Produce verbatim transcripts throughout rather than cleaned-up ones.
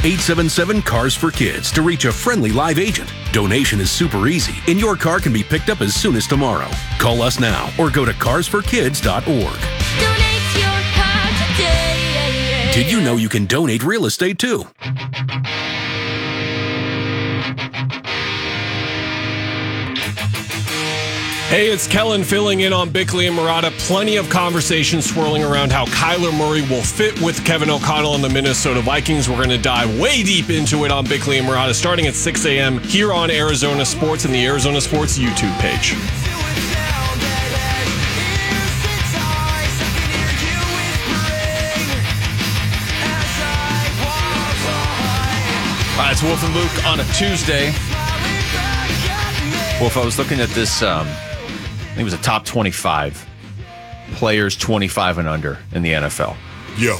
eight seven seven, C A R S for Kids to reach a friendly live agent. Donation is super easy, and your car can be picked up as soon as tomorrow. Call us now or go to cars for kids dot org. Donate your car today. Did you know you can donate real estate too? Hey, it's Kellen filling in on Bickley and Murata. Plenty of conversation swirling around how Kyler Murray will fit with Kevin O'Connell and the Minnesota Vikings. We're going to dive way deep into it on Bickley and Murata starting at six a.m. here on Arizona Sports and the Arizona Sports YouTube page. All right, it's Wolf and Luke on a Tuesday. Wolf, I was looking at this, um, I think it was a top twenty-five players twenty-five and under in the N F L. Yo.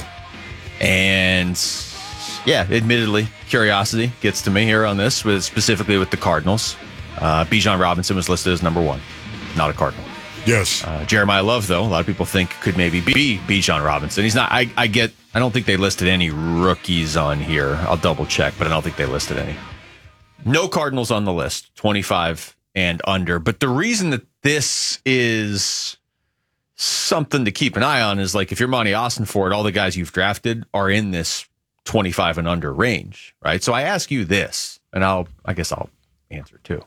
And, yeah, admittedly, curiosity gets to me here on this, with specifically with the Cardinals. Uh, Bijan Robinson was listed as number one, not a Cardinal. Yes. Uh, Jeremiah Love, though, a lot of people think could maybe be Bijan Robinson. He's not, I, I get, I don't think they listed any rookies on here. I'll double check, but I don't think they listed any. No Cardinals on the list, twenty-five and under. But the reason that this is something to keep an eye on is, like, if you're Monty Ossenfort, all the guys you've drafted are in this twenty-five and under range, right? So I ask you this, and I'll, I guess I'll answer too.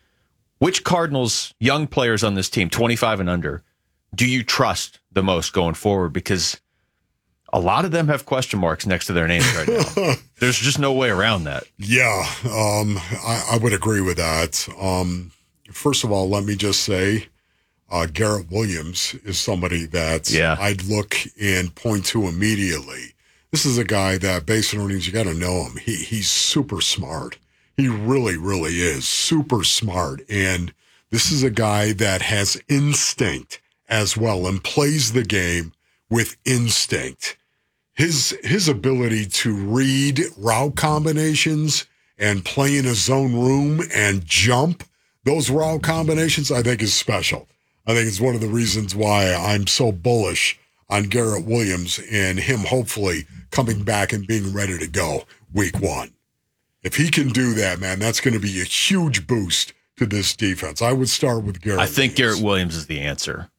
Which Cardinals young players on this team, twenty-five and under, do you trust the most going forward? Because a lot of them have question marks next to their names right now. There's just no way around that. Yeah, um, I, I would agree with that. Um, first of all, let me just say, uh, Garrett Williams is somebody that Yeah. I'd look and point to immediately. This is a guy that, based on earnings, you got to know him. He he's super smart. He really, really is super smart. And this is a guy that has instinct as well and plays the game with instinct. His his ability to read route combinations and play in his own room and jump those route combinations, I think is special. I think it's one of the reasons why I'm so bullish on Garrett Williams and him hopefully coming back and being ready to go week one. If he can do that, man, that's going to be a huge boost to this defense. I would start with Garrett I think Williams. Garrett Williams is the answer.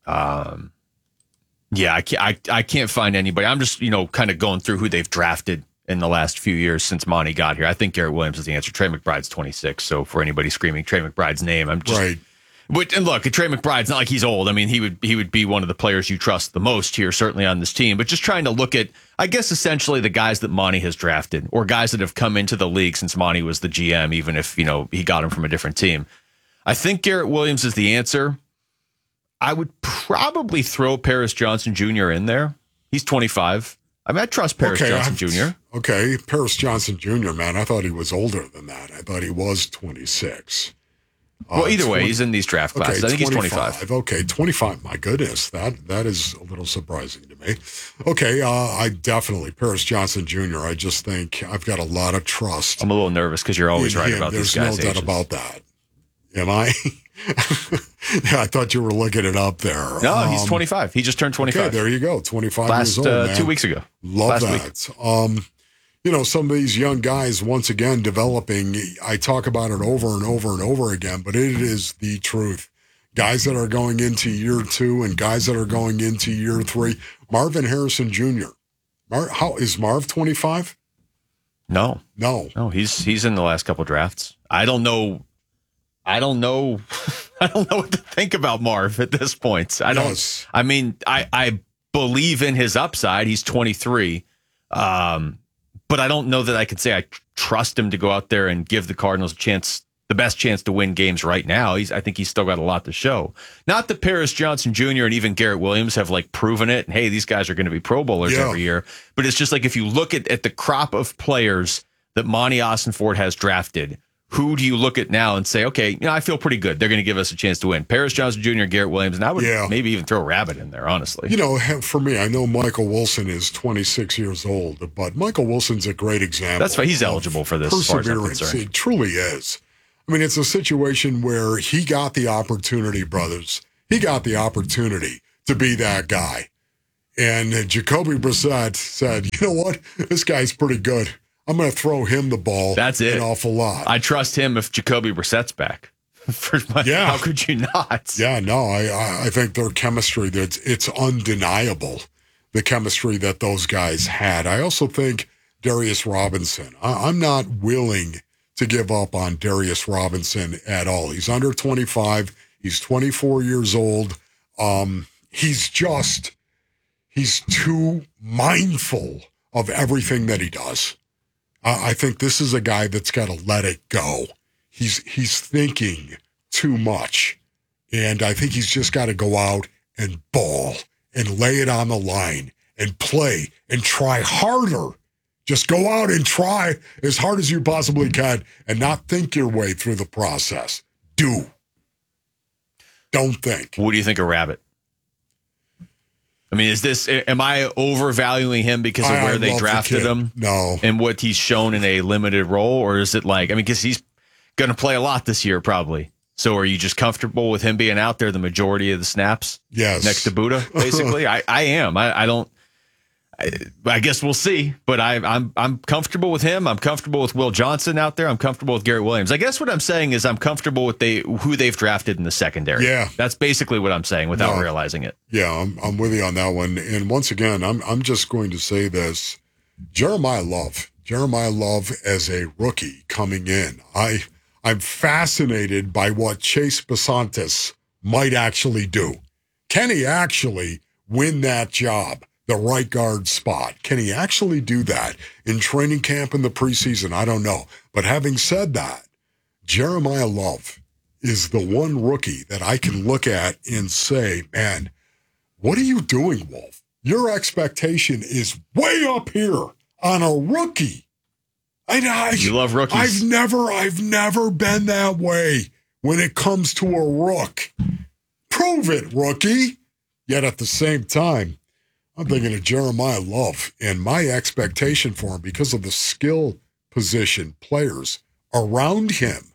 Um, yeah, I can't, I, I can't find anybody. I'm just, you know, kind of going through who they've drafted in the last few years since Monty got here. I think Garrett Williams is the answer. Trey McBride's twenty-six, so for anybody screaming Trey McBride's name, I'm just... Right. But, and look, Trey McBride's not like he's old. I mean, he would he would be one of the players you trust the most here, certainly on this team. But just trying to look at, I guess, essentially the guys that Monty has drafted or guys that have come into the league since Monty was the G M, even if, you know, he got him from a different team. I think Garrett Williams is the answer. I would probably throw Paris Johnson Junior in there. He's twenty-five. I mean, I trust Paris Okay, Johnson I've- Junior Okay, Paris Johnson Junior, man, I thought he was older than that. I thought he was twenty-six. Well, Uh, either way, twenty he's in these draft classes. Okay, I think he's twenty-five. Okay, twenty-five. My goodness, that that is a little surprising to me. Okay, uh, I definitely, Paris Johnson Junior, I just think I've got a lot of trust. I'm a little nervous because you're always in right him. about There's these guys' no doubt ages. about that. Am I? Yeah, I thought you were looking it up there. No, he's Um, twenty-five. He just turned twenty-five. Okay, there you go. twenty-five Last years old, uh, man. two weeks ago. Love Last week. that. Um, you know, some of these young guys, once again, developing, I talk about it over and over and over again, but it is the truth. Guys that are going into year two and guys that are going into year three. Marvin Harrison Junior Mar- how is Marv twenty-five? No, No. no, he's he's in the last couple drafts. I don't know. I don't know. I don't know what to think about Marv at this point. I don't. Yes. I mean, I I believe in his upside. He's twenty-three, um, but I don't know that I can say I tr- trust him to go out there and give the Cardinals a chance, the best chance to win games right now. He's. I think he's still got a lot to show. Not that Paris Johnson Junior and even Garrett Williams have like proven it. And hey, these guys are going to be Pro Bowlers Yeah. every year. But it's just like if you look at at the crop of players that Monty Ossenfort has drafted. Who do you look at now and say, okay, you know, I feel pretty good. They're going to give us a chance to win. Paris Johnson Junior, Garrett Williams, and I would Yeah. maybe even throw Rabbit in there, honestly. You know, for me, I know Michael Wilson is twenty-six years old, but Michael Wilson's a great example. That's why he's of eligible for this, as far as I'm perseverance. concerned. It truly is. I mean, it's a situation where he got the opportunity, brothers. He got the opportunity to be that guy. And Jacoby Brissett said, you know what? This guy's pretty good. I'm going to throw him the ball. That's it. An awful lot. I trust him if Jacoby Brissett's back. For my, Yeah. How could you not? Yeah, no, I, I I think their chemistry, that's it's undeniable, the chemistry that those guys had. I also think Darius Robinson, I, I'm not willing to give up on Darius Robinson at all. He's under twenty-five. He's twenty-four years old. Um, he's just, he's too mindful of everything that he does. I, I think this is a guy that's got to let it go. He's he's thinking too much. And I think he's just got to go out and ball and lay it on the line and play and try harder. Just go out and try as hard as you possibly can and not think your way through the process. Do. Don't think. What do you think of Rabbit? I mean, is this, am I overvaluing him because of I- I where they love the drafted kid. him? No. And what he's shown in a limited role? Or is it like, I mean, because he's going to play a lot this year, probably. So are you just comfortable with him being out there the majority of the snaps? Yes. Next to Buddha, basically? I, I am. I, I don't, I, I guess we'll see. But I, I'm I'm comfortable with him. I'm comfortable with Will Johnson out there. I'm comfortable with Garrett Williams. I guess what I'm saying is I'm comfortable with they who they've drafted in the secondary. Yeah. That's basically what I'm saying without No. realizing it. Yeah, I'm, I'm with you on that one. And once again, I'm I'm just going to say this. Jeremiah Love. Jeremiah Love as a rookie coming in. I, I'm fascinated by what Chase Basantis might actually do. Can he actually win that job, the right guard spot? Can he actually do that in training camp in the preseason? I don't know. But having said that, Jeremiah Love is the one rookie that I can look at and say, man, what are you doing, Wolf? Your expectation is way up here on a rookie. I, I, You love rookies. I've never, I've never been that way when it comes to a rook. Prove it, rookie. Yet at the same time, I'm thinking of Jeremiah Love and my expectation for him because of the skill position players around him.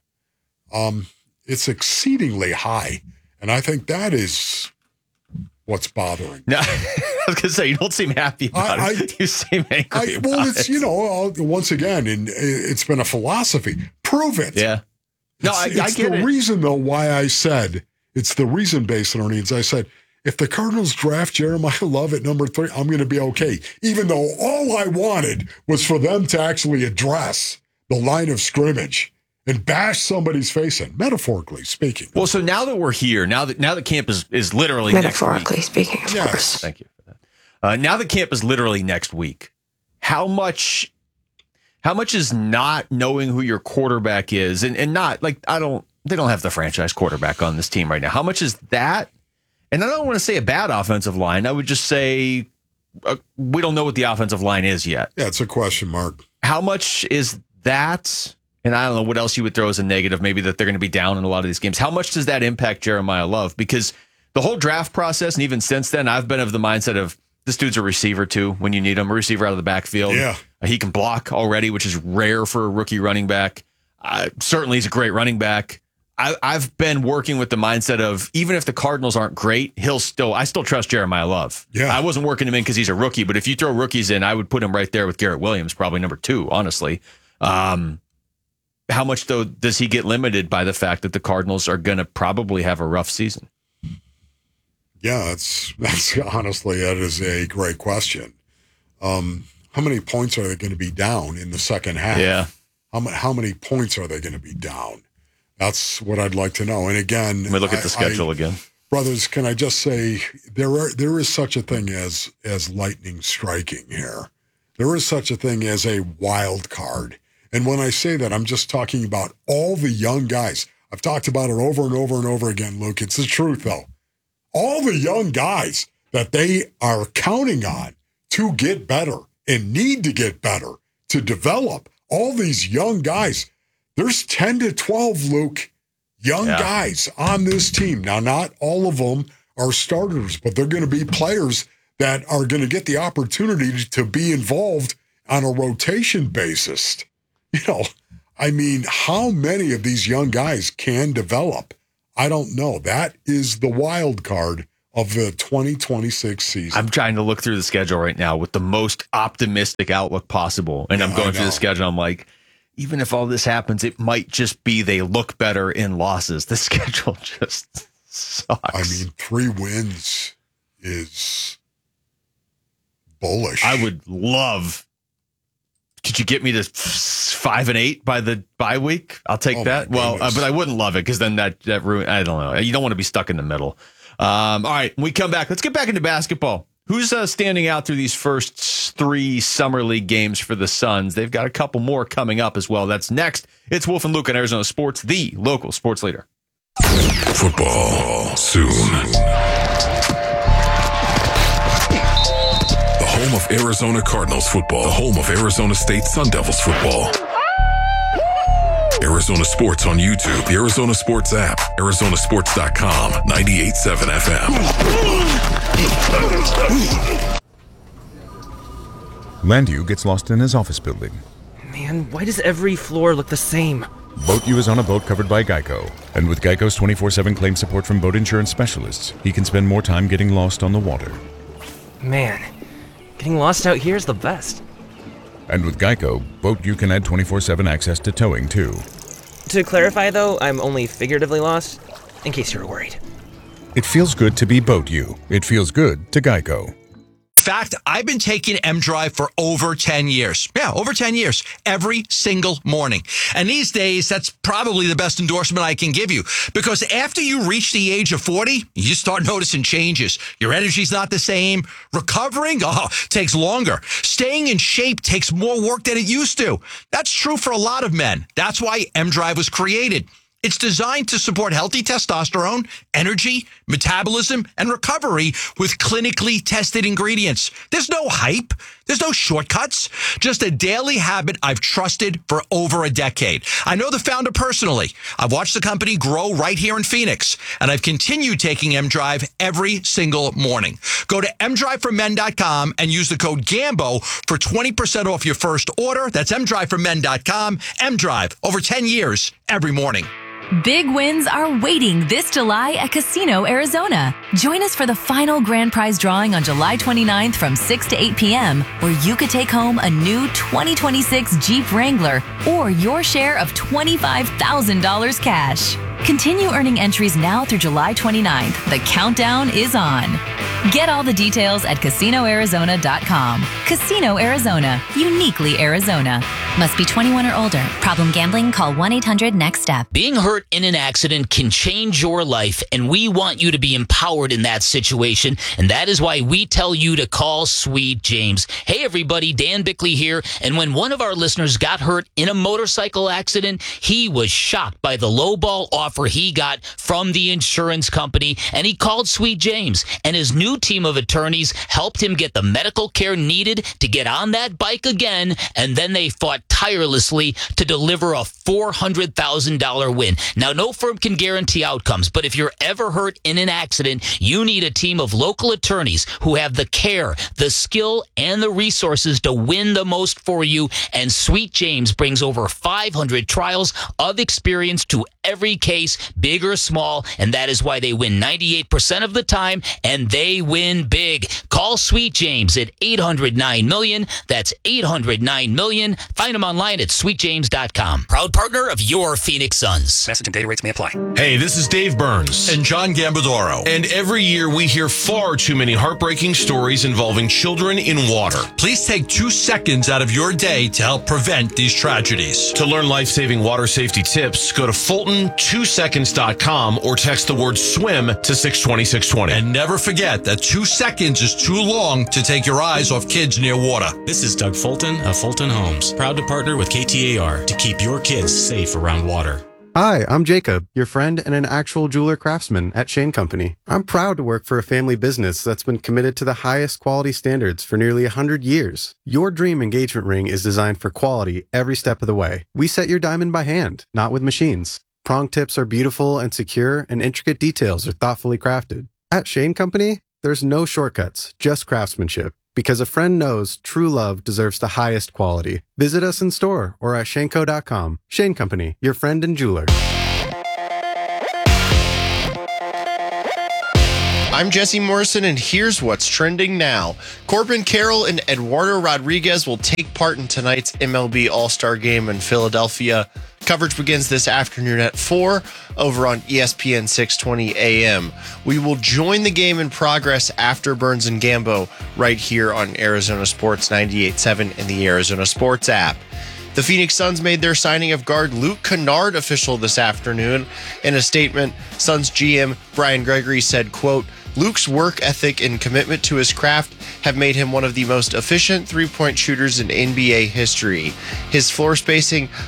Um, it's exceedingly high. And I think that is what's bothering. No, I was going to say, you don't seem happy about I- it. You seem angry I, well, about it's, it. you know, uh, once again, and it's been a philosophy. Prove it. Yeah. No, It's, I, I it's get the it. reason, though, why I said, it's the reason based on our needs. I said, if the Cardinals draft Jeremiah Love at number three, I'm going to be okay. Even though all I wanted was for them to actually address the line of scrimmage and bash somebody's face in, metaphorically speaking. Well, so now that we're here, now that now that camp is, is literally next week. Metaphorically speaking, of Yes. course. Thank you for that. Uh, now that camp is literally next week, how much how much is not knowing who your quarterback is and, and not like I don't they don't have the franchise quarterback on this team right now. How much is that? And I don't want to say a bad offensive line. I would just say uh, we don't know what the offensive line is yet. Yeah, it's a question mark. How much is that? And I don't know what else you would throw as a negative, maybe that they're going to be down in a lot of these games. How much does that impact Jeremiah Love? Because the whole draft process, and even since then, I've been of the mindset of this dude's a receiver too when you need him, a receiver out of the backfield. Yeah. Uh, He can block already, which is rare for a rookie running back. Uh, certainly he's a great running back. I, I've been working with the mindset of even if the Cardinals aren't great, he'll still, I still trust Jeremiah Love. Yeah. I wasn't working him in because he's a rookie, but if you throw rookies in, I would put him right there with Garrett Williams, probably number two, honestly. Um, how much, though, does he get limited by the fact that the Cardinals are going to probably have a rough season? Yeah, that's that's honestly, that is a great question. Um, how many points are they going to be down in the second half? Yeah. How, ma- how many points are they going to be down? That's what I'd like to know. And again, Let me look at I- the schedule I- again. brothers, can I just say there are there is such a thing as as lightning striking here. There is such a thing as a wild card. And when I say that, I'm just talking about all the young guys. I've talked about it over and over and over again, Luke. It's the truth, though. All the young guys that they are counting on to get better and need to get better, to develop, all these young guys. There's ten to twelve, Luke, young Yeah. guys on this team. Now, not all of them are starters, but they're going to be players that are going to get the opportunity to be involved on a rotation basis. You know, I mean, how many of these young guys can develop? I don't know. That is the wild card of the twenty twenty-six season. I'm trying to look through the schedule right now with the most optimistic outlook possible. And I'm Yeah, going I through the know. schedule. I'm like, even if all this happens, it might just be they look better in losses. The schedule just sucks. I mean, three wins is bullish. I would love. Could you get me to five and eight by the bye week? I'll take Oh, that. my Well, uh, goodness. but I wouldn't love it because then that that ruin. I don't know. You don't want to be stuck in the middle. Um, all right, when we come back, let's get back into basketball. Who's uh, standing out through these first three summer league games for the Suns? They've got a couple more coming up as well. That's next. It's Wolf and Luke on Arizona Sports, the local sports leader. Football soon. The home of Arizona Cardinals football. The home of Arizona State Sun Devils football. Arizona Sports on YouTube, the Arizona Sports app, Arizona Sports dot com, ninety-eight point seven F M. Landu gets lost in his office building. Man, why does every floor look the same? Boat U is on a boat covered by Geico. And with Geico's twenty-four seven claim support from boat insurance specialists, he can spend more time getting lost on the water. Man, getting lost out here is the best. And with Geico, Boat U can add twenty-four seven access to towing, too. To clarify, though, I'm only figuratively lost, in case you were worried. It feels good to be Boat U. It feels good to Geico. In fact, I've been taking M-Drive for over ten years. Yeah, over ten years. Every single morning. And these days, that's probably the best endorsement I can give you. Because after you reach the age of forty, you start noticing changes. Your energy's not the same. Recovering, oh, takes longer. Staying in shape takes more work than it used to. That's true for a lot of men. That's why M-Drive was created. It's designed to support healthy testosterone, energy, metabolism, and recovery with clinically tested ingredients. There's no hype. There's no shortcuts. Just a daily habit I've trusted for over a decade. I know the founder personally. I've watched the company grow right here in Phoenix, and I've continued taking M-Drive every single morning. Go to m drive for men dot com and use the code GAMBO for twenty percent off your first order. That's m drive for men dot com. M-Drive, over ten years, every morning. Big wins are waiting this July at Casino Arizona. Join us for the final grand prize drawing on July twenty-ninth from six to eight p.m., where you could take home a new twenty twenty-six Jeep Wrangler or your share of twenty-five thousand dollars cash. Continue earning entries now through July twenty-ninth. The countdown is on. Get all the details at casino arizona dot com. Casino Arizona, uniquely Arizona. Must be twenty-one or older. Problem gambling? Call one eight hundred next step. Being hurt in an accident can change your life, and we want you to be empowered in that situation, and that is why we tell you to call Sweet James. Hey, everybody, Dan Bickley here, and when one of our listeners got hurt in a motorcycle accident, he was shocked by the lowball offer he got from the insurance company, and he called Sweet James, and his new team of attorneys helped him get the medical care needed to get on that bike again, and then they fought tirelessly to deliver a four hundred thousand dollars win. Now, no firm can guarantee outcomes, but if you're ever hurt in an accident, you need a team of local attorneys who have the care, the skill, and the resources to win the most for you, and Sweet James brings over five hundred trials of experience to every case, big or small, and that is why they win ninety-eight percent of the time, and they win big. Call Sweet James at eight hundred nine million. That's eight hundred nine million. Find them online at sweet james dot com. Proud partner of your Phoenix Suns. Message and data rates may apply. Hey, this is Dave Burns. And John Gambadoro. And every year we hear far too many heartbreaking stories involving children in water. Please take two seconds out of your day to help prevent these tragedies. To learn life-saving water safety tips, go to fulton two seconds dot com or text the word swim to six twenty, six twenty. And never forget that two seconds is too long to take your eyes off kids near water. This is Doug Fulton of Fulton Homes, proud to partner with K T A R to keep your kids safe around water. Hi, I'm Jacob, your friend and an actual jeweler craftsman at Shane Company. I'm proud to work for a family business that's been committed to the highest quality standards for nearly one hundred years. Your dream engagement ring is designed for quality every step of the way. We set your diamond by hand, not with machines. Prong tips are beautiful and secure, and intricate details are thoughtfully crafted. At Shane Company, there's no shortcuts, just craftsmanship. Because a friend knows true love deserves the highest quality. Visit us in store or at shaneco dot com. Shane Company, your friend and jeweler. I'm Jesse Morrison, and here's what's trending now. Corbin Carroll and Eduardo Rodriguez will take part in tonight's M L B All-Star Game in Philadelphia. Coverage begins this afternoon at four over on E S P N six twenty A M. We will join the game in progress after Burns and Gambo right here on Arizona Sports ninety-eight point seven and the Arizona Sports app. The Phoenix Suns made their signing of guard Luke Kennard official this afternoon. In a statement, Suns G M Brian Gregory said, quote, Luke's work ethic and commitment to his craft have made him one of the most efficient three-point shooters in N B A history. His floor spacing,